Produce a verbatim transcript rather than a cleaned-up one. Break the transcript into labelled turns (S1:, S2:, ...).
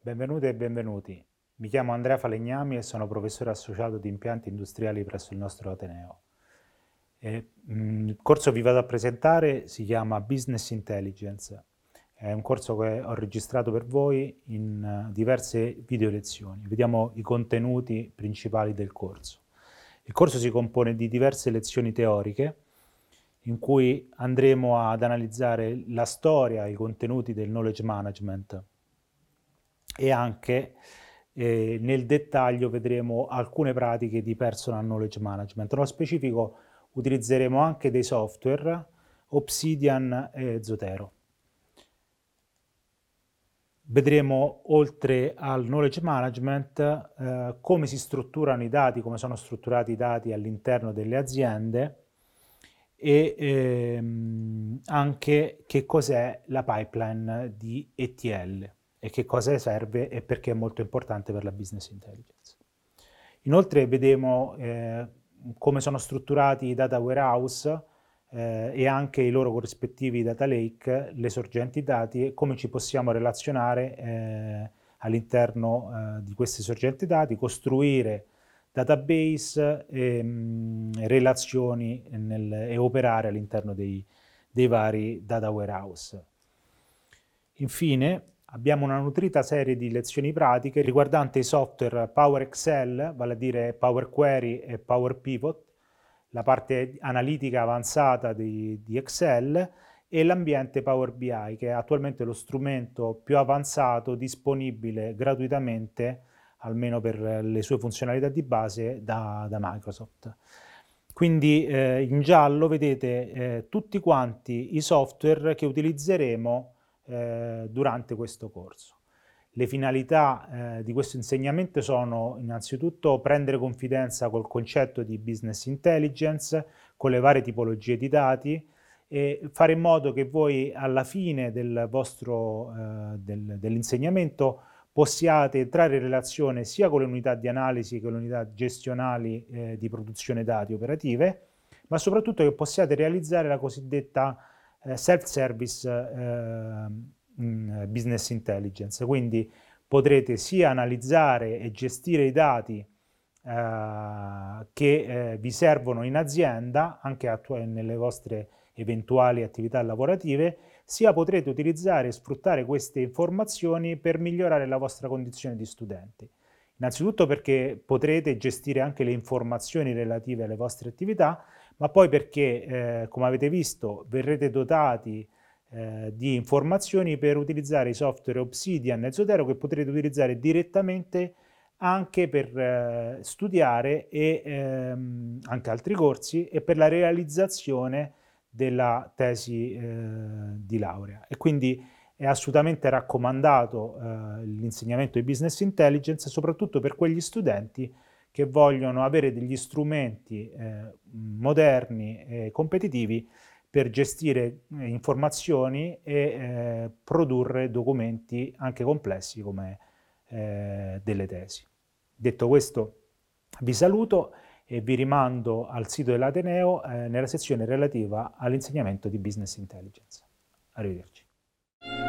S1: Benvenute e benvenuti. Mi chiamo Andrea Falegnami e sono professore associato di impianti industriali presso il nostro Ateneo. E, mh, il corso che vi vado a presentare si chiama Business Intelligence. È un corso che ho registrato per voi in uh, diverse video lezioni. Vediamo i contenuti principali del corso. Il corso si compone di diverse lezioni teoriche in cui andremo ad analizzare la storia, i contenuti del knowledge management e anche eh, nel dettaglio vedremo alcune pratiche di personal knowledge management. Nello specifico utilizzeremo anche dei software, Obsidian e Zotero. Vedremo, oltre al knowledge management, eh, come si strutturano i dati, come sono strutturati i dati all'interno delle aziende e ehm, anche che cos'è la pipeline di E T L e che cosa serve e perché è molto importante per la business intelligence. Inoltre vedremo eh, come sono strutturati i data warehouse eh, e anche i loro corrispettivi data lake, le sorgenti dati e come ci possiamo relazionare eh, all'interno eh, di queste sorgenti dati, costruire database e mh, relazioni nel, e operare all'interno dei, dei vari data warehouse. Infine, abbiamo una nutrita serie di lezioni pratiche riguardanti i software Power Excel, vale a dire Power Query e Power Pivot, la parte analitica avanzata di, di Excel e l'ambiente Power B I, che è attualmente lo strumento più avanzato disponibile gratuitamente, almeno per le sue funzionalità di base, da, da Microsoft. Quindi eh, in giallo vedete eh, tutti quanti i software che utilizzeremo eh, durante questo corso. Le finalità eh, di questo insegnamento sono innanzitutto prendere confidenza col concetto di business intelligence, con le varie tipologie di dati e fare in modo che voi alla fine del vostro eh, del, dell'insegnamento possiate entrare in relazione sia con le unità di analisi che con le unità gestionali eh, di produzione dati operative, ma soprattutto che possiate realizzare la cosiddetta eh, self-service eh, business intelligence. Quindi potrete sia analizzare e gestire i dati eh, che eh, vi servono in azienda, anche nelle vostre eventuali attività lavorative, sia potrete utilizzare e sfruttare queste informazioni per migliorare la vostra condizione di studenti. Innanzitutto perché potrete gestire anche le informazioni relative alle vostre attività, ma poi perché, eh, come avete visto, verrete dotati eh, di informazioni per utilizzare i software Obsidian e Zotero che potrete utilizzare direttamente anche per eh, studiare e ehm, anche altri corsi e per la realizzazione della tesi eh, di laurea. E quindi è assolutamente raccomandato eh, l'insegnamento di business intelligence, soprattutto per quegli studenti che vogliono avere degli strumenti eh, moderni e competitivi per gestire eh, informazioni e eh, produrre documenti anche complessi come eh, delle tesi. Detto questo, vi saluto e vi rimando al sito dell'Ateneo eh, nella sezione relativa all'insegnamento di business intelligence. Arrivederci.